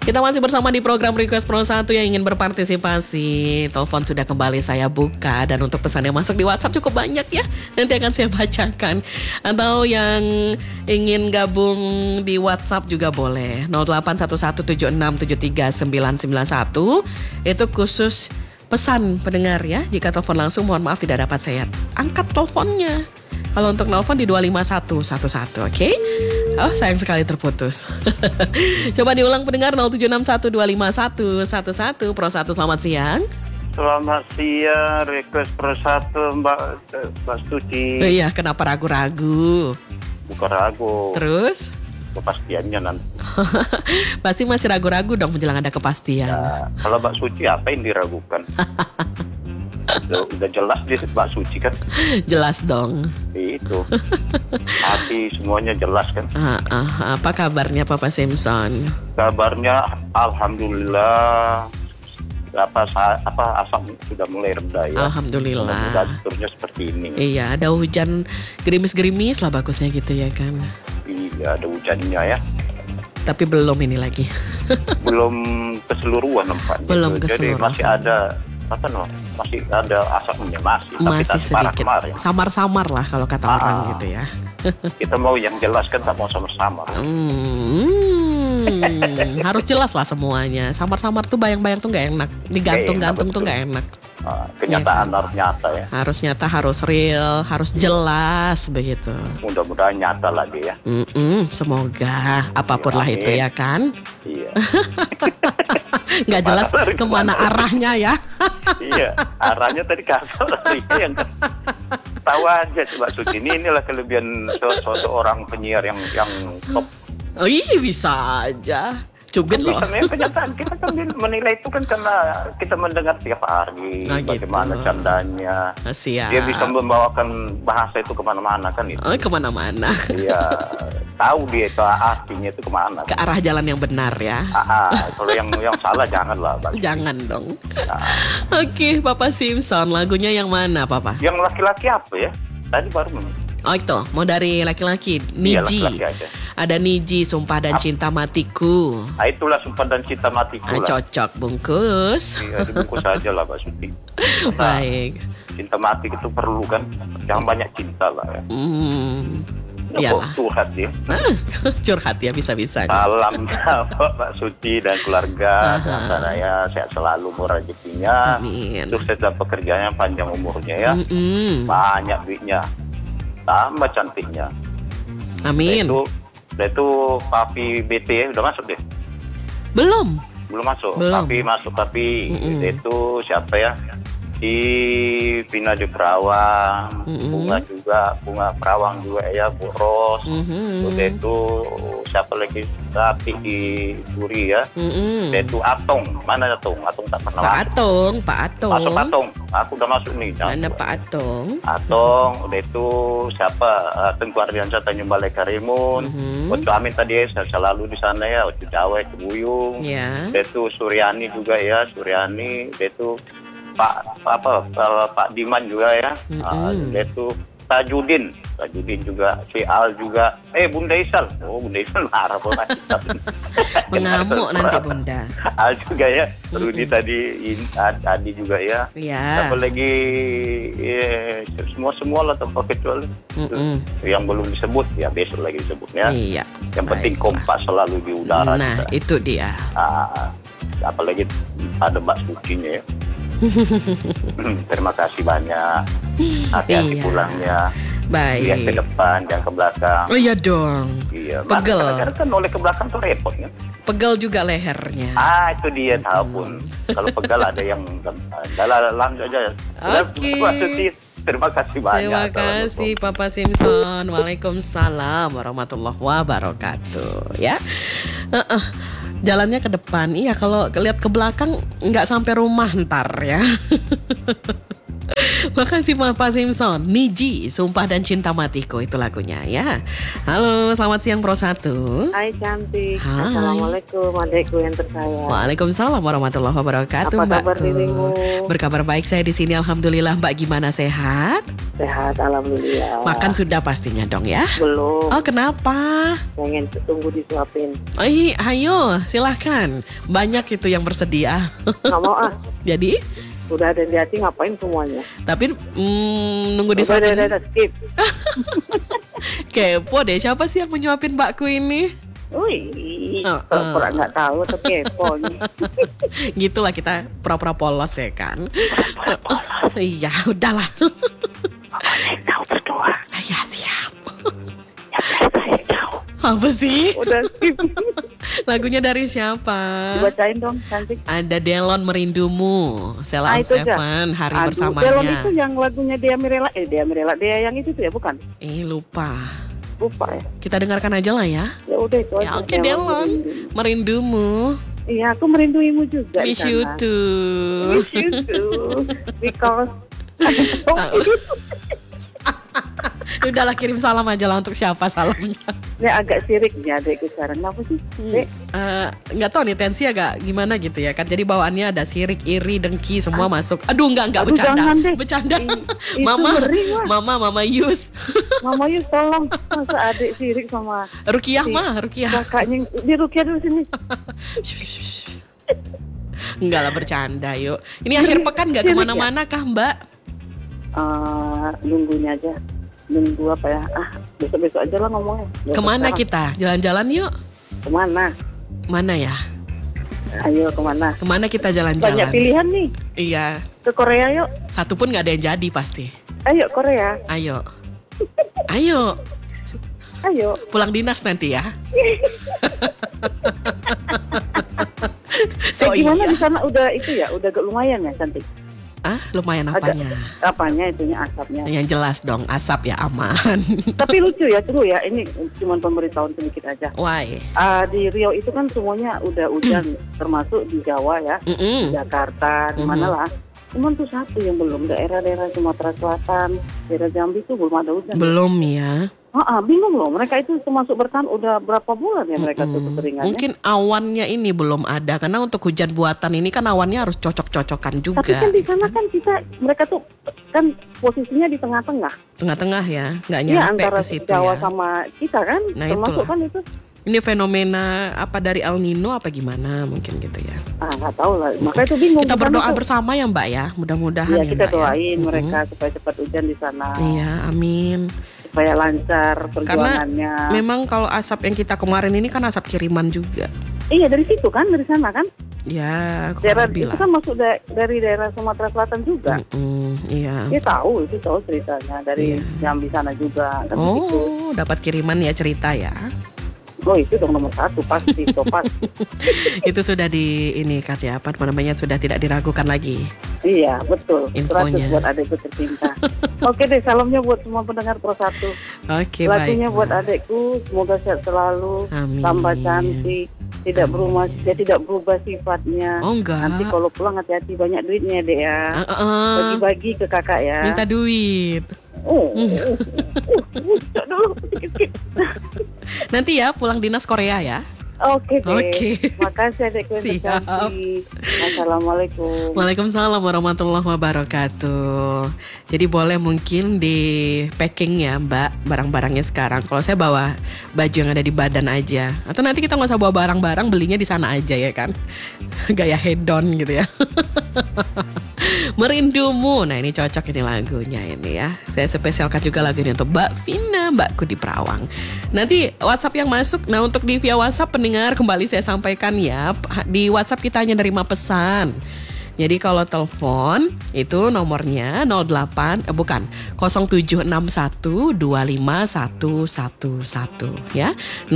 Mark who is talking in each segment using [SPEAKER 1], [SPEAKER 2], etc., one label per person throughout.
[SPEAKER 1] Kita masih bersama di program Request Pro 1 yang ingin berpartisipasi. Telepon sudah kembali saya buka. Dan untuk pesan yang masuk di WhatsApp cukup banyak ya. Nanti akan saya bacakan. Atau yang ingin gabung di WhatsApp juga boleh. 0811767391. Itu khusus pesan pendengar ya. Jika telepon langsung mohon maaf tidak dapat saya angkat teleponnya. Kalau untuk nelfon di 25111, oke? Oh, sayang sekali terputus. Coba diulang pendengar 0761251111 Pro 1, selamat siang.
[SPEAKER 2] Selamat siang, Request Pro 1 Mbak Suci.
[SPEAKER 1] Iya, kenapa ragu-ragu?
[SPEAKER 2] Bukan ragu.
[SPEAKER 1] Terus?
[SPEAKER 2] Kepastiannya nanti.
[SPEAKER 1] Pasti masih ragu-ragu dong menjelang ada kepastian.
[SPEAKER 2] Ya, kalau Mbak Suci apa yang diragukan? Udah jelas dia Mbak Suci kan?
[SPEAKER 1] Jelas dong.
[SPEAKER 2] Itu. Hati semuanya jelas kan?
[SPEAKER 1] Apa kabarnya Papa Simpson?
[SPEAKER 2] Kabarnya alhamdulillah. Asap sudah mulai reda ya.
[SPEAKER 1] Alhamdulillah.
[SPEAKER 2] Turnya seperti ini.
[SPEAKER 1] Iya, ada hujan gerimis-gerimis lah bagusnya gitu ya kan.
[SPEAKER 2] Iya, ada hujannya ya.
[SPEAKER 1] Tapi belum ini lagi.
[SPEAKER 2] Belum keseluruhan nampaknya.
[SPEAKER 1] Belum
[SPEAKER 2] Jadi
[SPEAKER 1] keseluruhan.
[SPEAKER 2] masih ada masih ada asapnya tapi
[SPEAKER 1] masih
[SPEAKER 2] tak parah
[SPEAKER 1] sedikit.
[SPEAKER 2] kemarin.
[SPEAKER 1] Samar-samar lah kalau kata orang gitu ya.
[SPEAKER 2] Kita mau yang jelas kan, tak mau samar-samar.
[SPEAKER 1] Harus jelas lah semuanya. Samar-samar tuh bayang-bayang tuh nggak enak. Digantung-gantung tuh nggak enak.
[SPEAKER 2] Kenyataan harus nyata ya.
[SPEAKER 1] Harus nyata, harus real, harus jelas begitu.
[SPEAKER 2] Mudah-mudahan nyata lagi ya.
[SPEAKER 1] Semoga apapun lah itu ya kan.
[SPEAKER 2] Iya.
[SPEAKER 1] Nggak jelas kemana arahnya ya.
[SPEAKER 2] Iya, arahnya tadi kasar yang tahu aja Mbak Suci. Inilah kelebihan seorang penyiar yang top.
[SPEAKER 1] Oh iya, bisa aja. Cubit loh.
[SPEAKER 2] Kenyataan kita kan menilai itu kan karena kita mendengar tiap hari bagaimana candanya.
[SPEAKER 1] Siap.
[SPEAKER 2] Dia bisa membawakan bahasa itu kemana-mana kan itu.
[SPEAKER 1] Oh, kemana-mana.
[SPEAKER 2] Iya, tahu dia itu artinya itu kemana.
[SPEAKER 1] Ke arah jalan yang benar ya.
[SPEAKER 2] Kalau yang salah janganlah.
[SPEAKER 1] Jangan dong. Oke, Papa Simpson, lagunya yang mana Papa?
[SPEAKER 2] Yang laki-laki apa ya? Tadi baru
[SPEAKER 1] Oh itu, mau dari laki-laki, Niji.
[SPEAKER 2] Iya, laki-laki aja.
[SPEAKER 1] Ada Niji, Sumpah dan Cinta Matiku.
[SPEAKER 2] Itulah Sumpah dan Cinta Matiku lah.
[SPEAKER 1] Cocok, bungkus.
[SPEAKER 2] Iya, dibungkus aja lah Mbak Suti.
[SPEAKER 1] Baik.
[SPEAKER 2] Cinta mati itu perlu kan. Jangan banyak cinta lah ya.
[SPEAKER 1] Iyalah.
[SPEAKER 2] Curhat ya.
[SPEAKER 1] Curhat ya, bisa-bisa.
[SPEAKER 2] Salam Mbak Suti dan keluarga. Saya sehat selalu, murah rezekinya.
[SPEAKER 1] Amin.
[SPEAKER 2] Sukses dalam pekerjaannya, panjang umurnya ya. Banyak duitnya. Tambah cantiknya.
[SPEAKER 1] Amin.
[SPEAKER 2] Itu Papi BT ya, udah masuk deh?
[SPEAKER 1] Belum
[SPEAKER 2] masuk.
[SPEAKER 1] Belum.
[SPEAKER 2] Papi masuk, Papi. Itu siapa ya? Di Pina di Perawang, bunga Perawang juga ya, Bu Ros. Itu siapa lagi? Tapi di Duri ya. Itu Atong, mana Atong? Atong tak pernah masuk.
[SPEAKER 1] Pak Atong.
[SPEAKER 2] Masuk Atong, aku udah masuk nih.
[SPEAKER 1] Mana Pak Atong?
[SPEAKER 2] Atong, itu siapa? Tengku Ardiansyah Tanjung Balai Karimun. Oco Amin tadi saya selalu di sana ya, Oco Jawa, Oco Buyung.
[SPEAKER 1] Ya.
[SPEAKER 2] Itu Suryani juga ya, Suryani. Itu Pak Diman juga ya. Itu Tajudin juga, si Al juga. Bunda Isal. Oh, Bunda Isal marah banget.
[SPEAKER 1] Mengamuk nanti Bunda.
[SPEAKER 2] Al juga ya. Rudi tadi, Adi juga ya.
[SPEAKER 1] Iya.
[SPEAKER 2] Apalagi semua lah tanpa kecuali. Yang belum disebut ya besok lagi disebutnya.
[SPEAKER 1] Iya.
[SPEAKER 2] Yang penting kompak selalu di udara.
[SPEAKER 1] Nah, itu dia.
[SPEAKER 2] Apalagi ada Mbak Sucinya ya. Terima kasih banyak. Hati-hati pulangnya.
[SPEAKER 1] Baik.
[SPEAKER 2] Lihat ke depan, jangan ke belakang.
[SPEAKER 1] Oh iya dong.
[SPEAKER 2] Iya.
[SPEAKER 1] Pegel.
[SPEAKER 2] Kadang-kadang kan oleh ke belakang tuh repot kan.
[SPEAKER 1] Pegel juga lehernya.
[SPEAKER 2] Itu dia tahu pun. Kalau pegel ada yang langsung aja.
[SPEAKER 1] Oke.
[SPEAKER 2] Terima kasih banyak.
[SPEAKER 1] Terima kasih Papa Simpson. Waalaikumsalam warahmatullahi wabarakatuh. Ya. Jalannya ke depan. Iya, kalau lihat ke belakang nggak sampai rumah ntar ya. Makasih Papa Simpson. Niji, Sumpah dan Cinta Matiku itu lagunya ya. Halo, selamat siang Pro 1.
[SPEAKER 3] Hai cantik.
[SPEAKER 1] Hai.
[SPEAKER 3] Assalamualaikum adekku yang tersayang.
[SPEAKER 1] Waalaikumsalam warahmatullahi wabarakatuh.
[SPEAKER 3] Apa kabar
[SPEAKER 1] Mbakku?
[SPEAKER 3] dirimu?
[SPEAKER 1] Berkabar baik, saya di sini alhamdulillah. Mbak gimana, sehat?
[SPEAKER 3] Sehat, alhamdulillah.
[SPEAKER 1] Makan sudah pastinya dong ya?
[SPEAKER 3] Belum.
[SPEAKER 1] Oh, kenapa?
[SPEAKER 3] Pengen tunggu disuapin.
[SPEAKER 1] Oh, ayo, silahkan. Banyak itu yang bersedia.
[SPEAKER 3] Nggak mau ah.
[SPEAKER 1] Jadi?
[SPEAKER 3] Udah ada di hati ngapain semuanya.
[SPEAKER 1] Tapi nunggu disuapin.
[SPEAKER 3] Udah, skip.
[SPEAKER 1] Kepo deh, siapa sih yang menyuapin mbakku ini?
[SPEAKER 3] Wih, pura-pura nggak tahu tuh kepo nih.
[SPEAKER 1] Gitulah kita pura-pura polos ya kan. Iya, udahlah.
[SPEAKER 3] Kau berdua.
[SPEAKER 1] Ya siap.
[SPEAKER 3] Yang saya tahu.
[SPEAKER 1] Apa sih?
[SPEAKER 3] Udah skip.
[SPEAKER 1] Lagunya dari siapa?
[SPEAKER 3] Dibacain dong, cantik.
[SPEAKER 1] Ada Delon Merindumu, Sheila on
[SPEAKER 3] itu aja.
[SPEAKER 1] Seven, Hari
[SPEAKER 3] Aduh,
[SPEAKER 1] Bersamanya.
[SPEAKER 3] Delon itu yang lagunya Dia Mirella. Dia yang itu tuh ya, bukan?
[SPEAKER 1] Lupa.
[SPEAKER 3] Lupa ya.
[SPEAKER 1] Kita dengarkan aja lah ya.
[SPEAKER 3] Ya udah itu
[SPEAKER 1] Ya
[SPEAKER 3] aja.
[SPEAKER 1] oke, Delon Merindumu.
[SPEAKER 3] Iya, aku merinduimu juga.
[SPEAKER 1] Miss you too.
[SPEAKER 3] Miss you too. Because
[SPEAKER 1] Udahlah, kirim salam aja lah. Untuk siapa salamnya?
[SPEAKER 3] ini agak sirik nih adekku sekarang. Kenapa sih? Dek?
[SPEAKER 1] Nggak tahu nih, tensi agak gimana gitu ya kan. Jadi bawaannya ada sirik, iri, dengki semua masuk. Aduh enggak
[SPEAKER 3] Aduh,
[SPEAKER 1] bercanda.
[SPEAKER 3] jangan deh.
[SPEAKER 1] Bercanda.
[SPEAKER 3] Itu
[SPEAKER 1] Mama,
[SPEAKER 3] ngeri, Wah.
[SPEAKER 1] Mama Yus.
[SPEAKER 3] Mama Yus tolong. Masa adik sirik sama
[SPEAKER 1] Rukiah
[SPEAKER 3] si
[SPEAKER 1] mah, Rukiah.
[SPEAKER 3] kakaknya. Di Rukiah dulu sini.
[SPEAKER 1] Enggak lah, bercanda yuk. Ini akhir pekan nggak
[SPEAKER 3] Sirik
[SPEAKER 1] kemana-mana kah Mbak?
[SPEAKER 3] Nunggunya aja. Nunggu apa ya? Besok-besok aja lah ngomongnya. Besok
[SPEAKER 1] Kemana
[SPEAKER 3] sekarang.
[SPEAKER 1] kita? Jalan-jalan yuk.
[SPEAKER 3] Kemana?
[SPEAKER 1] Mana ya?
[SPEAKER 3] Ayo kemana?
[SPEAKER 1] Kemana kita
[SPEAKER 3] Banyak
[SPEAKER 1] jalan-jalan?
[SPEAKER 3] pilihan nih.
[SPEAKER 1] Iya.
[SPEAKER 3] Ke Korea yuk.
[SPEAKER 1] Satu pun nggak ada yang jadi pasti.
[SPEAKER 3] Ayo Korea.
[SPEAKER 1] Ayo. Ayo.
[SPEAKER 3] Ayo.
[SPEAKER 1] Pulang dinas nanti ya. So
[SPEAKER 3] Gimana
[SPEAKER 1] iya.
[SPEAKER 3] di sana udah itu ya? Udah lumayan ya cantik.
[SPEAKER 1] Lumayan
[SPEAKER 3] Ada-
[SPEAKER 1] apanya?
[SPEAKER 3] Apanya itunya asapnya.
[SPEAKER 1] Yang jelas dong, asap ya aman.
[SPEAKER 3] Tapi lucu ya, tunggu ya. Ini cuma pemberitahuan sedikit aja.
[SPEAKER 1] Why?
[SPEAKER 3] Di Riau itu kan semuanya udah hujan, termasuk di Jawa ya, di Jakarta, di mana lah. Cuman tuh satu yang belum, daerah-daerah Sumatera Selatan, daerah Jambi tuh belum ada hujan.
[SPEAKER 1] Belum ya.
[SPEAKER 3] Bingung loh, mereka itu termasuk bertahan udah berapa bulan ya mereka tuh kekeringannya.
[SPEAKER 1] Mungkin awannya ini belum ada, karena untuk hujan buatan ini kan awannya harus cocok-cocokan juga.
[SPEAKER 3] Tapi kan di sana kan mereka tuh kan posisinya di tengah-tengah.
[SPEAKER 1] Tengah-tengah ya, nggak
[SPEAKER 3] Iya,
[SPEAKER 1] nyampe
[SPEAKER 3] antara
[SPEAKER 1] ke situ
[SPEAKER 3] Jawa
[SPEAKER 1] ya.
[SPEAKER 3] sama kita kan,
[SPEAKER 1] Nah,
[SPEAKER 3] termasuk
[SPEAKER 1] itulah.
[SPEAKER 3] kan itu.
[SPEAKER 1] Ini fenomena apa dari El Nino apa gimana mungkin gitu ya.
[SPEAKER 3] Nggak tahu lah, makanya itu bingung.
[SPEAKER 1] Kita
[SPEAKER 3] Di sana
[SPEAKER 1] berdoa
[SPEAKER 3] tuh.
[SPEAKER 1] bersama ya Mbak ya, mudah-mudahan
[SPEAKER 3] Iya,
[SPEAKER 1] ya
[SPEAKER 3] kita
[SPEAKER 1] Mbak
[SPEAKER 3] doain
[SPEAKER 1] ya.
[SPEAKER 3] mereka supaya cepat hujan di sana,
[SPEAKER 1] Iya, amin.
[SPEAKER 3] supaya lancar
[SPEAKER 1] Karena
[SPEAKER 3] perjuangannya.
[SPEAKER 1] memang kalau asap yang kita kemarin ini kan asap kiriman juga.
[SPEAKER 3] Iya, dari situ kan, dari sana kan.
[SPEAKER 1] Ya,
[SPEAKER 3] Daerah
[SPEAKER 1] kurang
[SPEAKER 3] itu
[SPEAKER 1] lebih lah.
[SPEAKER 3] kan masuk dari daerah Sumatera Selatan juga.
[SPEAKER 1] Iya.
[SPEAKER 3] Dia tahu ceritanya dari
[SPEAKER 1] Iya.
[SPEAKER 3] Jambi sana juga kan begitu.
[SPEAKER 1] Oh, dapat kiriman ya cerita ya.
[SPEAKER 3] Oh, itu dong nomor 1 pasti, itu pasti.
[SPEAKER 1] Itu sudah di ini kan ya, apa namanya, sudah tidak diragukan lagi.
[SPEAKER 3] Iya, betul.
[SPEAKER 1] Infonya.
[SPEAKER 3] 100 buat adekku tercinta. Oke deh, salamnya buat semua pendengar Pro 1.
[SPEAKER 1] Oke,
[SPEAKER 3] Lagunya
[SPEAKER 1] baik.
[SPEAKER 3] buat adekku, semoga sehat selalu,
[SPEAKER 1] Amin.
[SPEAKER 3] tambah cantik, tidak berubah sifatnya.
[SPEAKER 1] Oh, enggak.
[SPEAKER 3] Nanti kalau pulang hati-hati, banyak duitnya deh ya. Bagi-bagi ke kakak ya.
[SPEAKER 1] Minta duit.
[SPEAKER 3] Dulu.
[SPEAKER 1] Nanti ya pulang dinas Korea ya.
[SPEAKER 3] Oke deh.
[SPEAKER 1] Oke.
[SPEAKER 3] Makasih adekku yang
[SPEAKER 1] Siap.
[SPEAKER 3] tercantik. Assalamualaikum.
[SPEAKER 1] Waalaikumsalam warahmatullahi wabarakatuh. Jadi boleh mungkin di packing ya Mbak barang-barangnya sekarang. Kalau saya bawa baju yang ada di badan aja. Atau nanti kita nggak usah bawa barang-barang, belinya di sana aja ya kan. Gaya hedon gitu ya. Merindumu. Nah ini cocok ini lagunya ini ya. Saya spesialkan juga lagu ini untuk Mbak Vina, Mbakku di Perawang. Nanti WhatsApp yang masuk. Nah untuk di via WhatsApp pendengar kembali saya sampaikan ya. Di WhatsApp kita hanya nerima pesan. Jadi kalau telepon itu nomornya 0761251111 ya.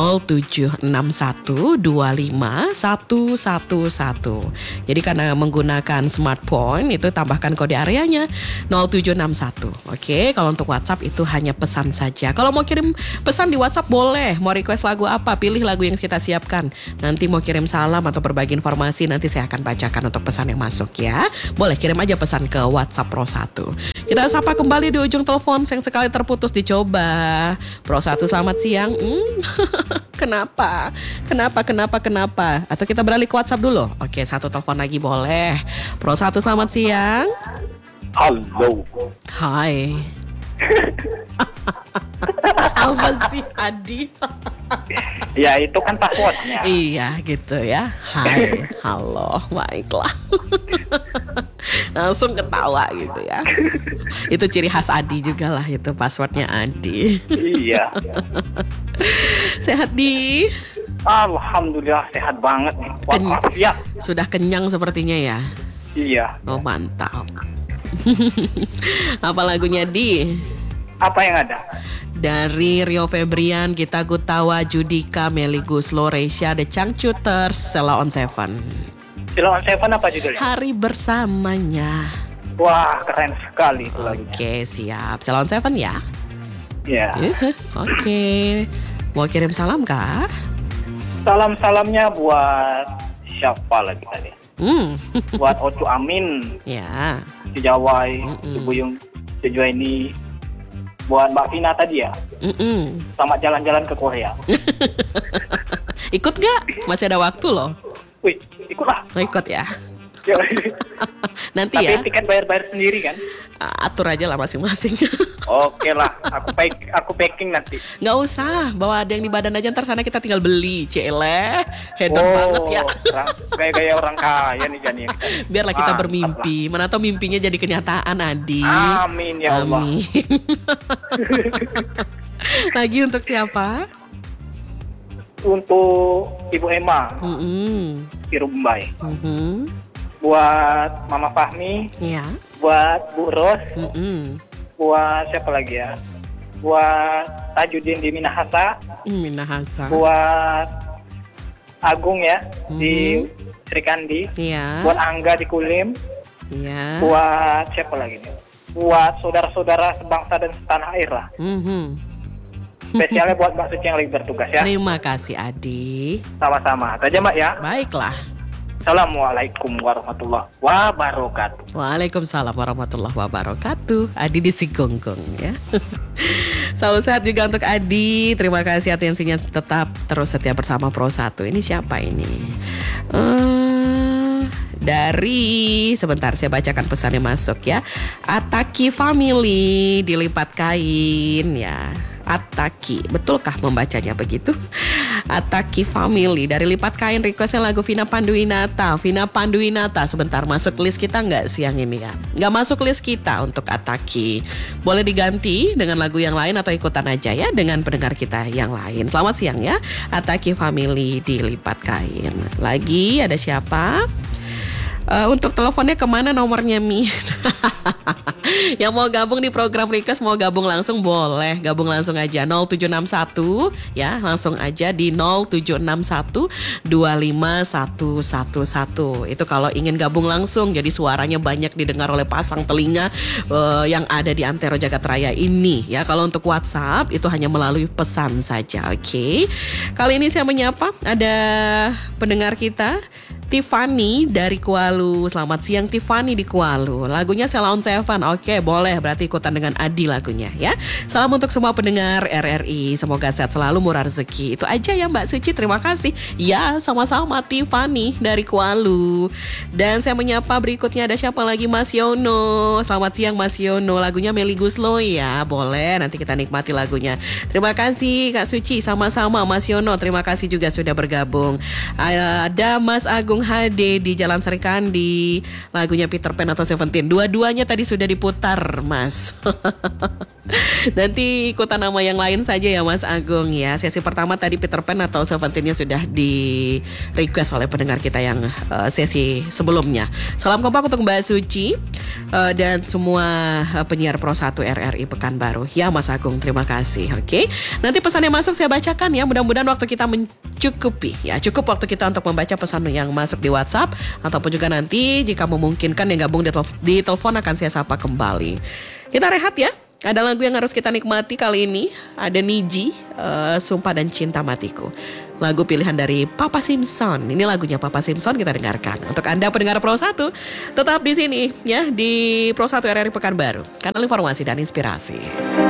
[SPEAKER 1] 0761251111. Jadi karena menggunakan smartphone itu tambahkan kode areanya 0761. Oke, kalau untuk WhatsApp itu hanya pesan saja. Kalau mau kirim pesan di WhatsApp boleh. Mau request lagu apa? Pilih lagu yang kita siapkan. Nanti mau kirim salam atau berbagi informasi nanti saya akan bacakan untuk pesan yang masuk ya. Boleh kirim aja pesan ke WhatsApp Pro 1. Kita sapa kembali di ujung telepon, sayang sekali terputus dicoba. Pro 1 selamat siang. Kenapa? Atau kita beralih ke WhatsApp dulu? Oke, satu telepon lagi boleh. Pro 1 selamat siang.
[SPEAKER 4] Halo.
[SPEAKER 1] Hai. Apa sih Adi?
[SPEAKER 4] Ya itu kan passwordnya.
[SPEAKER 1] Iya gitu ya. Hai, halo, baiklah. Langsung ketawa gitu ya. Itu ciri khas Adi juga lah, itu passwordnya Adi.
[SPEAKER 4] Iya.
[SPEAKER 1] Sehat Di?
[SPEAKER 4] Alhamdulillah sehat banget nih. Ya.
[SPEAKER 1] Sudah kenyang sepertinya ya?
[SPEAKER 4] Iya.
[SPEAKER 1] Oh mantap. Apa lagunya Di?
[SPEAKER 4] Apa yang ada?
[SPEAKER 1] Dari Rio Febrian, Gita Gutawa, Judika, Melly Guslo, Reisha, The Changcuters, Sheila on Seven.
[SPEAKER 4] Sheila on Seven apa judulnya?
[SPEAKER 1] Hari Bersamanya.
[SPEAKER 4] Wah keren sekali itu lagunya.
[SPEAKER 1] Oke siap, Sheila on Seven ya.
[SPEAKER 4] Iya.
[SPEAKER 1] Oke. Mau kirim salam kah?
[SPEAKER 4] Salam-salamnya buat siapa lagi tadi? Buat Ocu Amin.
[SPEAKER 1] Ya.
[SPEAKER 4] Sejawai, Cibuyung, Sejawai ini. Buat Mbak Vina tadi ya. Selamat jalan-jalan ke Korea.
[SPEAKER 1] Ikut gak? Masih ada waktu loh.
[SPEAKER 4] Wih, ikutlah.
[SPEAKER 1] Ikut ya. Nanti
[SPEAKER 4] tapi
[SPEAKER 1] ya.
[SPEAKER 4] Tapi tiket bayar sendiri kan?
[SPEAKER 1] Atur aja lah masing-masing.
[SPEAKER 4] Oke lah, aku packing nanti.
[SPEAKER 1] Nggak usah, bawa ada yang di badan aja, ntar sana kita tinggal beli. Cile, hedon banget ya.
[SPEAKER 4] Gaya-gaya orang kaya nih Jani.
[SPEAKER 1] Biarlah kita bermimpi. Mana tahu mimpinya jadi kenyataan, Adi.
[SPEAKER 4] Amin ya Allah.
[SPEAKER 1] Amin. Lagi untuk siapa?
[SPEAKER 4] Untuk Ibu Emma. Di Rumbai. Buat Mama Fahmi.
[SPEAKER 1] Iya.
[SPEAKER 4] Buat Bu Ros. Buat siapa lagi ya? Buat Tajudin di Minahasa.
[SPEAKER 1] Minahasa.
[SPEAKER 4] Buat Agung ya di Srikandi.
[SPEAKER 1] Iya.
[SPEAKER 4] Buat Angga di Kulim.
[SPEAKER 1] Iya.
[SPEAKER 4] Buat siapa lagi nih? Buat saudara-saudara sebangsa dan setanah air lah. Spesialnya buat Mbak Suci yang lagi bertugas ya.
[SPEAKER 1] Terima kasih Adi.
[SPEAKER 4] Sama-sama. Aja Mbak ya.
[SPEAKER 1] Baiklah.
[SPEAKER 4] Assalamualaikum warahmatullahi wabarakatuh.
[SPEAKER 1] Waalaikumsalam warahmatullahi wabarakatuh. Adi di Sigonggong ya. Selalu sehat juga untuk Adi. Terima kasih atensinya, tetap terus setia bersama Pro 1. Ini siapa ini? Dari sebentar saya bacakan pesannya masuk ya. Ataki Family dilipat kain ya. Ataki, betulkah membacanya begitu? Ataki Family dari lipat kain, requestnya lagu Vina Panduwinata. Vina Panduwinata sebentar, masuk list kita nggak siang ini ya? Nggak masuk list kita untuk Ataki. Boleh diganti dengan lagu yang lain atau ikutan aja ya dengan pendengar kita yang lain. Selamat siang ya, Ataki Family di lipat kain. Lagi ada siapa? Untuk teleponnya kemana nomornya Mi? Yang mau gabung di program request, mau gabung langsung boleh. Gabung langsung aja 0761 ya, langsung aja di 0761 25111. Itu kalau ingin gabung langsung, jadi suaranya banyak didengar oleh pasang telinga yang ada di antero Jagat Raya ini ya. Kalau untuk WhatsApp itu hanya melalui pesan saja. Oke. Kali ini saya menyapa ada pendengar kita Tiffany dari Kualu. Selamat siang Tiffany di Kualu. Lagunya Sheila on Seven. Oke, boleh, berarti ikutan dengan Adi lagunya ya. Salam untuk semua pendengar RRI. Semoga sehat selalu, murah rezeki. Itu aja ya Mbak Suci, terima kasih. Ya, sama-sama Tiffany dari Kualu. Dan saya menyapa berikutnya ada siapa lagi? Mas Yono. Selamat siang Mas Yono. Lagunya Melly Guslo ya. Boleh, nanti kita nikmati lagunya. Terima kasih Kak Suci, sama-sama Mas Yono. Terima kasih juga sudah bergabung. Ada Mas Agung HD di Jalan Serikandi, lagunya Peter Pan atau Seventeen. Dua-duanya tadi sudah diputar Mas. Nanti ikutan nama yang lain saja ya Mas Agung ya. Sesi pertama tadi Peter Pan atau Seventeennya sudah di request oleh pendengar kita yang sesi sebelumnya. Salam kompak untuk Mbak Suci dan semua penyiar Pro 1 RRI Pekanbaru. Ya Mas Agung, terima kasih. Oke, nanti pesannya masuk saya bacakan ya. Mudah-mudahan waktu kita mencukupi ya. Cukup waktu kita untuk membaca pesan yang masuk di WhatsApp, ataupun juga nanti jika memungkinkan yang gabung di telepon akan saya sapa kembali. Kita rehat ya. Ada lagu yang harus kita nikmati kali ini. Ada Niji, Sumpah dan Cinta Matiku. Lagu pilihan dari Papa Simpson. Ini lagunya Papa Simpson, kita dengarkan. Untuk Anda pendengar Pro 1, tetap di sini ya, di Pro 1 RRI Pekanbaru. Kanal informasi dan inspirasi.